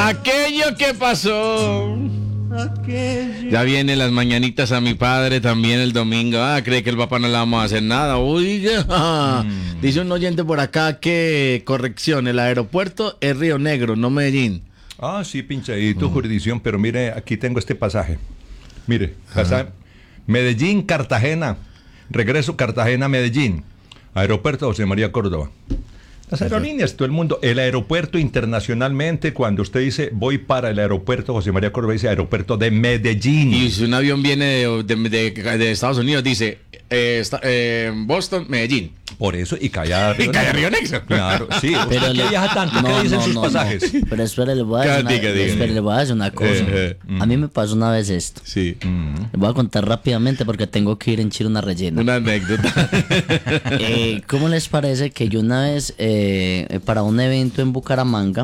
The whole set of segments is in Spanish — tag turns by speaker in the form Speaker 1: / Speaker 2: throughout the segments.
Speaker 1: Aquello que pasó. Ya vienen las mañanitas a mi padre también el domingo. Cree que el papá no le vamos a hacer nada. Oiga. Dice un oyente por acá que, corrección, el aeropuerto es Río Negro, no Medellín.
Speaker 2: Sí, pinchadito, jurisdicción, pero mire, aquí tengo este pasaje. Mire, Medellín, Cartagena, regreso Cartagena, Medellín, aeropuerto José María Córdoba. Las aerolíneas, todo el mundo, el aeropuerto internacionalmente, cuando usted dice voy para el aeropuerto José María Córdoba, dice aeropuerto de Medellín.
Speaker 1: Y si un avión viene de Estados Unidos, dice Boston, Medellín.
Speaker 2: Por eso, y cae a
Speaker 1: Río Negro.
Speaker 2: Claro, sí. ¿Usted qué viaja tanto? ¿Qué dicen sus pasajes?
Speaker 3: No. Pero espere, le voy a decir una cosa. A mí me pasó una vez esto.
Speaker 1: Sí.
Speaker 3: Le voy a contar rápidamente porque tengo que ir en Chile una rellena.
Speaker 1: Una anécdota.
Speaker 3: ¿Cómo les parece que yo una vez para un evento en Bucaramanga,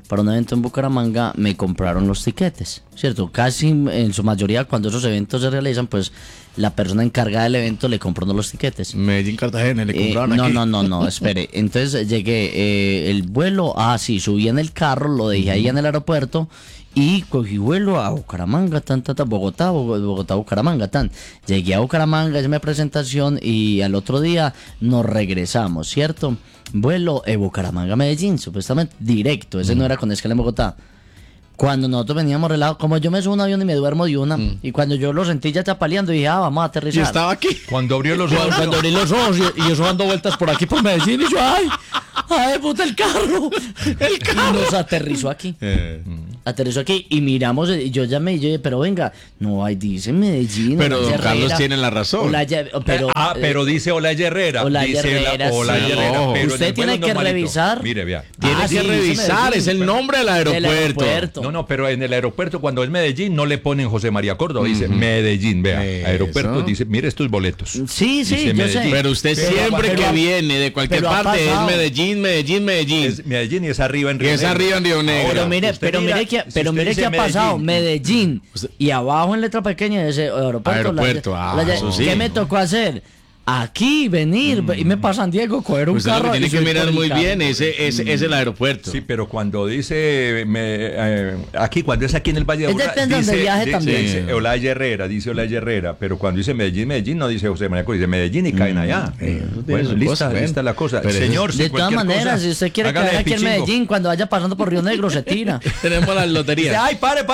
Speaker 3: me compraron los tiquetes, ¿cierto? Casi en su mayoría cuando esos eventos se realizan, pues la persona encargada del evento le compró los tiquetes.
Speaker 1: Medellín, Cartagena, le compraron aquí.
Speaker 3: No, espere. Entonces llegué, el vuelo, subí en el carro, lo dejé ahí en el aeropuerto y cogí vuelo a Bucaramanga, Bogotá, Bucaramanga, Llegué a Bucaramanga, hice mi presentación y al otro día nos regresamos, ¿cierto? Vuelo Bucaramanga, Medellín, supuestamente directo, ese no era con escala en Bogotá. Cuando nosotros veníamos relajados, como yo me subo a un avión y me duermo de una, y cuando yo lo sentí ya chapaleando, dije, vamos a aterrizar.
Speaker 1: Yo estaba aquí.
Speaker 2: Cuando abrió los ojos.
Speaker 3: Cuando abrí los ojos y yo dando vueltas por aquí por Medellín, y yo, ay, puta, el carro. Y nos aterrizó aquí. Aterrizó aquí y miramos, y yo llamé y yo dije, pero venga, no, ahí dice Medellín.
Speaker 1: Pero don Carlos tiene la razón.
Speaker 2: Pero dice Olaya Herrera.
Speaker 3: Herrera.
Speaker 2: Pero
Speaker 3: usted tiene que revisar.
Speaker 2: Mire, vea.
Speaker 1: Tiene que revisar, es el nombre del aeropuerto.
Speaker 2: No, pero en el aeropuerto, cuando es Medellín, no le ponen José María Córdoba, dice Medellín, vea. Aeropuerto dice, mire estos boletos.
Speaker 3: Sí,
Speaker 2: dice
Speaker 3: yo sé.
Speaker 1: Pero usted siempre que viene de cualquier parte es Medellín.
Speaker 2: Es Medellín y es arriba en Río Negro.
Speaker 1: Y es arriba en Río Negro.
Speaker 3: Pero mire que ha pasado Medellín y abajo en letra pequeña de ese aeropuerto.
Speaker 1: Eso sí.
Speaker 3: ¿Qué me tocó hacer? Aquí, venir, irme para San Diego, coger un carro.
Speaker 1: Tiene que mirar muy bien, ese es el aeropuerto.
Speaker 2: Sí, pero cuando dice, aquí, cuando es aquí en el Valle de Aburrá, dice Olaya Herrera, pero cuando dice Medellín, no dice José María Córdoba, dice Medellín y caen allá. Bueno, lista la cosa. Pero señor,
Speaker 3: de todas maneras, si usted quiere caer aquí en Medellín, cuando vaya pasando por Río Negro, se tira.
Speaker 1: Tenemos las loterías.
Speaker 2: Dice, ay, pare,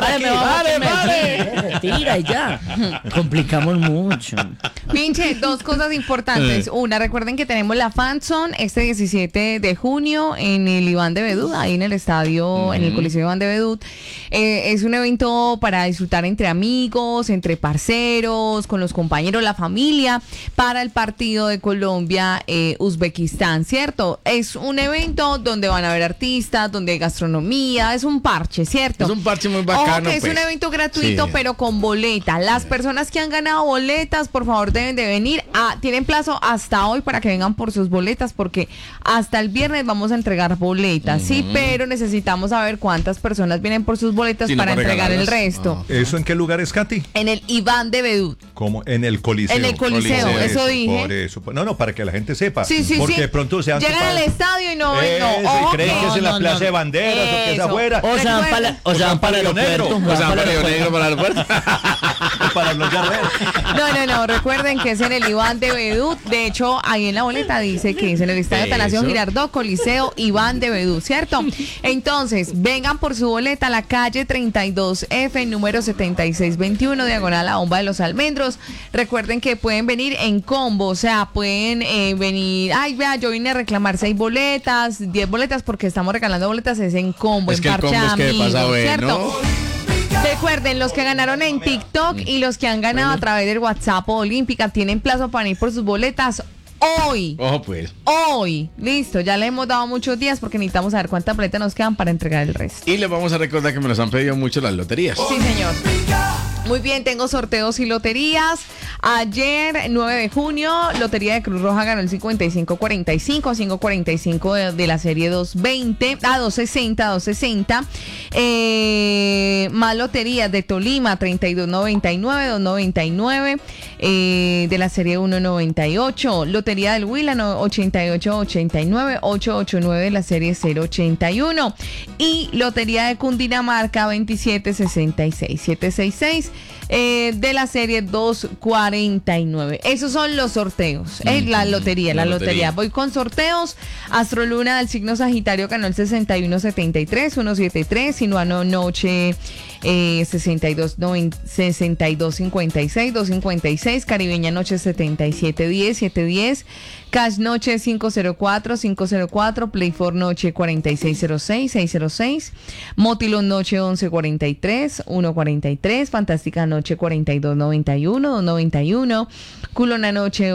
Speaker 3: se tira y ya. Complicamos mucho.
Speaker 4: Pinche, dos cosas importantes. Una, recuerden que tenemos la Fanzone este 17 de junio en el Iván de Bedut, ahí en el estadio, en el Coliseo Iván de Bedut. Es un evento para disfrutar entre amigos, entre parceros, con los compañeros, la familia, para el partido de Colombia-Uzbekistán, ¿cierto? Es un evento donde van a haber artistas, donde hay gastronomía, es un parche, ¿cierto?
Speaker 1: Es un parche muy bacano.
Speaker 4: Ojo que es un evento gratuito, pero con boleta. Las personas que han ganado boletas, por favor, deben de venir. Tienen plazo hasta hoy para que vengan por sus boletas, porque hasta el viernes vamos a entregar boletas, sí, pero necesitamos saber cuántas personas vienen por sus boletas para entregar el resto.
Speaker 2: ¿Eso en qué lugar es, Katy?
Speaker 4: En el Iván de Bedut.
Speaker 2: Como en el Coliseo.
Speaker 4: En el Coliseo, eso dije.
Speaker 2: Por eso. No, para que la gente sepa.
Speaker 4: Sí.
Speaker 2: Porque de pronto se han
Speaker 4: llegan al estadio y no.
Speaker 2: Creen que es en la Plaza de Banderas o que es afuera.
Speaker 3: O sea, van para el aeropuerto.
Speaker 1: O sea, para Río Negro, para el aeropuerto.
Speaker 2: Para los guerreros.
Speaker 4: No, recuerden que es en el Iván de Bedut. De hecho, ahí en la boleta dice que es en el Estadio Atanasio Girardot, Coliseo Iván de Bedut, ¿cierto? Entonces, vengan por su boleta a la calle 32F, número 7621, diagonal a Bomba de los Almendros. Recuerden que pueden venir en combo, o sea, pueden venir, yo vine a reclamar 6 boletas, 10 boletas, porque estamos regalando boletas, es en combo, en parche amigos, ¿cierto? Recuerden, los que ganaron en TikTok y los que han ganado a través del WhatsApp o Olímpica tienen plazo para ir por sus boletas hoy.
Speaker 1: Ojo, pues.
Speaker 4: Hoy. Listo, ya le hemos dado muchos días porque necesitamos saber cuántas boletas nos quedan para entregar el resto.
Speaker 1: Y les vamos a recordar que me los han pedido mucho las loterías.
Speaker 4: Sí, señor. Muy bien, tengo sorteos y loterías. Ayer, 9 de junio, Lotería de Cruz Roja ganó el 5545, 545 de la serie 220, 260. Más loterías de Tolima, 3299, 299, de la serie 198. Lotería del Huila, 8889, 889 de la serie 081. Y Lotería de Cundinamarca, 2766, 766. De la serie 249. Esos son los sorteos. La lotería. Voy con sorteos. Astroluna del signo Sagitario ganó el 6173, 173. Sinuano Noche 6256, 256. Caribeña Noche 7710, 710. Cash Noche 504, Play for Noche 4606, 606. Motilón Noche 1143, 143. Fantástica Noche 4291, 291. Culona Noche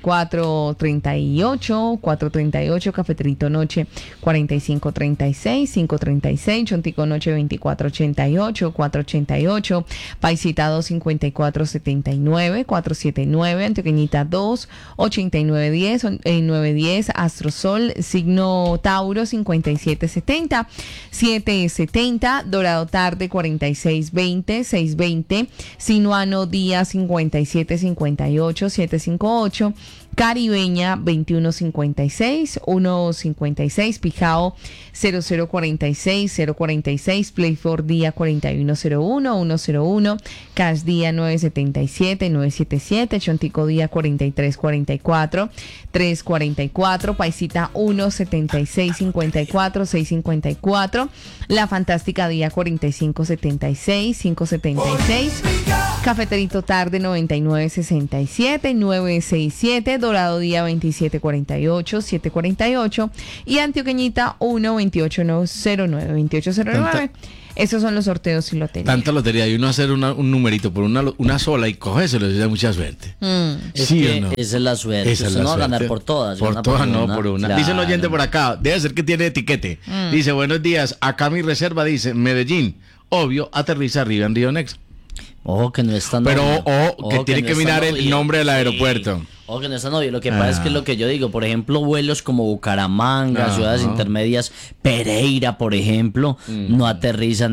Speaker 4: 8438, 438. Cafeterito Noche 4536, 536. Chontico Noche 2488, 488. Paisita 25479, 479. Antioqueñita 2, 8910. 910, Astrosol, signo Tauro 5770, 770, Dorado Tarde 4620, 620, Sinuano Día 5758, 758, Caribeña 2156, 156, Pijao 0046, 046, Play for Día 4101, 101, Cash Día 977, 977, Chontico Día 4344, 344, Paisita 17654, 654, La Fantástica Día 4576, 576, Cafeterito Tarde 9967, 967, Dorado Día 2748, 748 y Antioqueñita 12809, 2809. Esos son los sorteos y loterías.
Speaker 1: Tanta lotería y uno hacer un numerito por una sola y cogérselo, es de mucha suerte.
Speaker 3: ¿Sí o no? Esa es la suerte.
Speaker 1: Esa es la
Speaker 3: no va a
Speaker 1: suerte.
Speaker 3: ganar por todas.
Speaker 1: Por todas, no, por una.
Speaker 3: Claro.
Speaker 1: Dice un oyente por acá, debe ser que tiene etiquete. Dice, buenos días, acá mi reserva dice Medellín. Obvio, aterriza arriba en Río Negro.
Speaker 3: Ojo que no es tan
Speaker 1: Pero
Speaker 3: obvio.
Speaker 1: que tiene que mirar el nombre del aeropuerto.
Speaker 3: Ojo que no es tan obvio. Lo que pasa es que es lo que yo digo. Por ejemplo, vuelos como Bucaramanga, ciudades intermedias, Pereira, por ejemplo, no aterrizan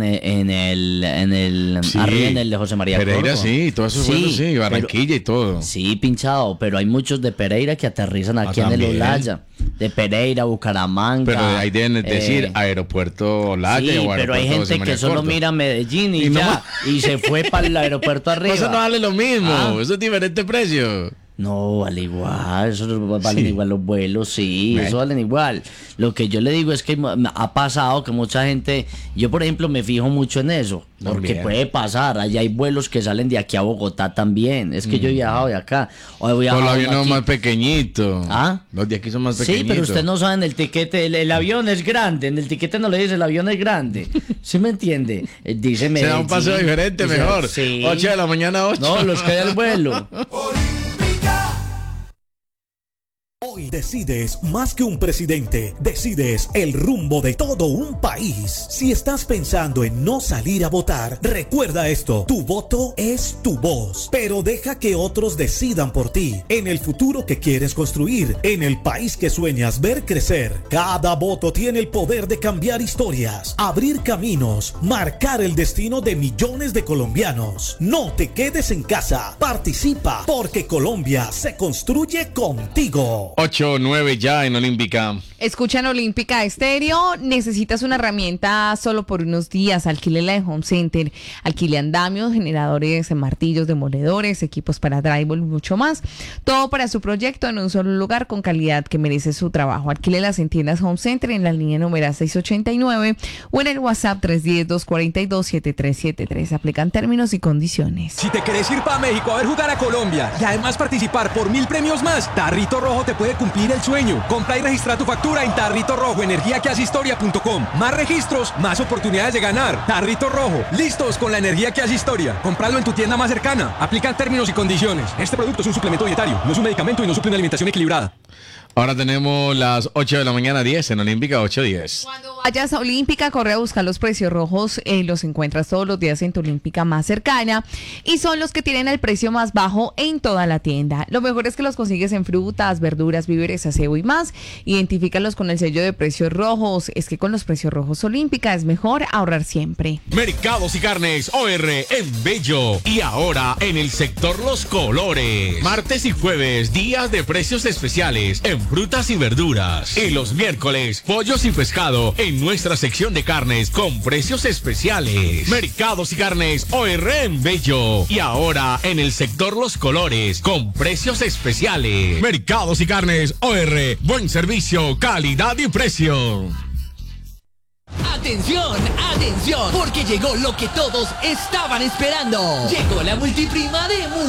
Speaker 3: arriba en el de José María
Speaker 1: Pereira,
Speaker 3: Córdoba.
Speaker 1: sí, todos esos vuelos, sí, Barranquilla y todo.
Speaker 3: Sí, pinchado, pero hay muchos de Pereira que aterrizan aquí en el
Speaker 1: también.
Speaker 3: Olaya. De Pereira, Bucaramanga.
Speaker 1: Pero ahí deben decir aeropuerto Olaya
Speaker 3: sí,
Speaker 1: o aeropuerto
Speaker 3: pero hay
Speaker 1: José
Speaker 3: gente
Speaker 1: María
Speaker 3: que solo
Speaker 1: Córdoba.
Speaker 3: mira Medellín y ya, y se fue para el aeropuerto arriba.
Speaker 1: Eso no vale lo mismo, eso es diferente precio.
Speaker 3: No, vale igual, eso valen igual los vuelos, sí, eso valen igual. Lo que yo le digo es que ha pasado que mucha gente, yo por ejemplo me fijo mucho en eso, porque puede pasar, allá hay vuelos que salen de aquí a Bogotá también, es que yo he viajado de acá.
Speaker 1: Los aviones más pequeñitos.
Speaker 3: ¿Ah?
Speaker 1: Los de aquí son más pequeñitos.
Speaker 3: Sí, pero usted no sabe en el tiquete, el avión es grande, en el tiquete no le dice el avión es grande, ¿sí me entiende? Dice
Speaker 1: Se da un paseo diferente,
Speaker 3: dice,
Speaker 1: mejor.
Speaker 3: Sí.
Speaker 1: 8 de la mañana, 8.
Speaker 3: No, los que hay al vuelo.
Speaker 5: Hoy decides más que un presidente, decides el rumbo de todo un país. Si estás pensando en no salir a votar, recuerda esto, tu voto es tu voz, pero deja que otros decidan por ti, en el futuro que quieres construir, en el país que sueñas ver crecer. Cada voto tiene el poder de cambiar historias, abrir caminos, marcar el destino de millones de colombianos. No te quedes en casa, participa, porque Colombia se construye contigo.
Speaker 1: 8-9 ya en Olímpica.
Speaker 4: Escuchan Olímpica Estéreo. Necesitas una herramienta solo por unos días. Alquílela de Home Center. Alquile andamios, generadores, martillos, demoledores, equipos para drywall y mucho más. Todo para su proyecto en un solo lugar con calidad que merece su trabajo. Alquílelas en tiendas Home Center en la línea número 689 o en el WhatsApp 310-242-7373. Aplican términos y condiciones.
Speaker 6: Si te querés ir para México a ver jugar a Colombia y además participar por 1000 premios más, Tarrito Rojo te puede cumplir el sueño. Compra y registra tu factura en Tarrito Rojo, energiaquehacehistoria.com. Más registros, más oportunidades de ganar. Tarrito Rojo, listos con la energía que hace historia. Compralo en tu tienda más cercana. Aplican términos y condiciones. Este producto es un suplemento dietario, no es un medicamento y no suple una alimentación equilibrada.
Speaker 1: Ahora tenemos las 8 de la mañana, 10 en Olímpica, 8:10.
Speaker 4: Cuando vayas a Olímpica, corre a buscar los precios rojos. Los encuentras todos los días en tu Olímpica más cercana. Y son los que tienen el precio más bajo en toda la tienda. Lo mejor es que los consigues en frutas, verduras, víveres, aseo y más. Identifícalos con el sello de precios rojos. Es que con los precios rojos Olímpica es mejor ahorrar siempre.
Speaker 7: Mercados y Carnes OR en Bello. Y ahora en el sector Los Colores. Martes y jueves, días de precios especiales en frutas y verduras. Y los miércoles, pollos y pescado en nuestra sección de carnes con precios especiales. Mercados y Carnes OR en Bello. Y ahora en el sector Los Colores con precios especiales. Mercados y Carnes OR. Buen servicio, calidad y precio.
Speaker 8: Atención, atención, porque llegó lo que todos estaban esperando. Llegó la multiprima de